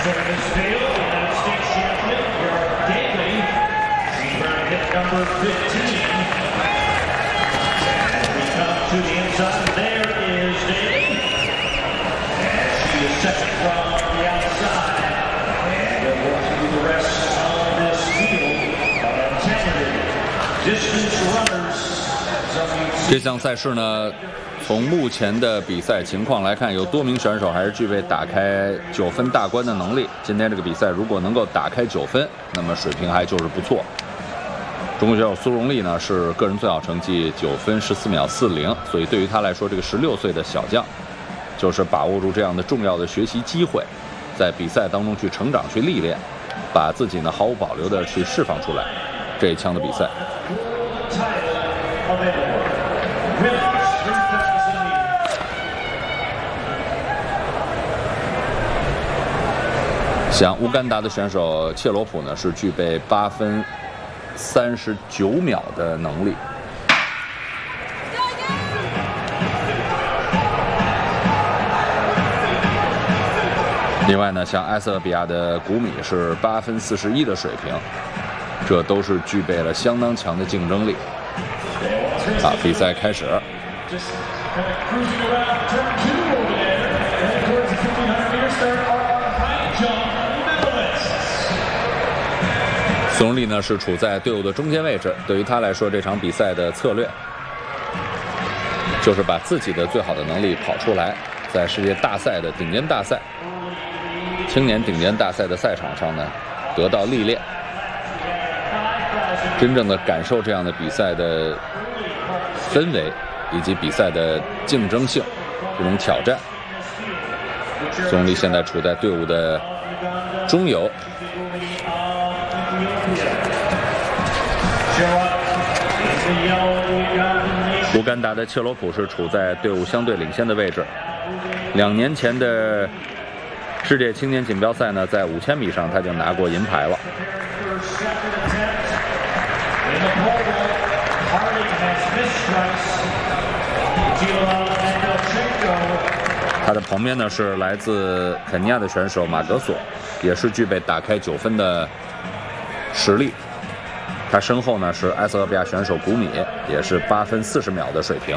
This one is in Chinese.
这项赛事呢，从目前的比赛情况来看，有多名选手还是具备打开9分大关的能力。今天这个比赛如果能够打开9分，那么水平还就是不错。中国选手苏荣丽呢是个人最好成绩9分14秒40，所以对于他来说，这个16岁的小将，就是把握住这样的重要的学习机会，在比赛当中去成长、去历练，把自己呢毫无保留的去释放出来这一枪的比赛。像乌干达的选手切罗普呢，是具备8分39秒的能力。另外呢，像埃塞俄比亚的古米是8分41的水平，这都是具备了相当强的竞争力。好，比赛开始。苏荣丽呢是处在队伍的中间位置，对于他来说，这场比赛的策略就是把自己的最好的能力跑出来，在世界大赛的顶尖大赛、青年顶尖大赛的赛场上呢，得到历练，真正的感受这样的比赛的氛围以及比赛的竞争性，这种挑战。苏荣丽现在处在队伍的中游。乌干达的切罗普是处在队伍相对领先的位置。2年前的世界青年锦标赛呢，在5000米上他就拿过银牌了。他的旁边呢是来自肯尼亚的选手马格索，也是具备打开9分的实力。他身后呢是埃塞俄比亚选手古米，也是8分40秒的水平。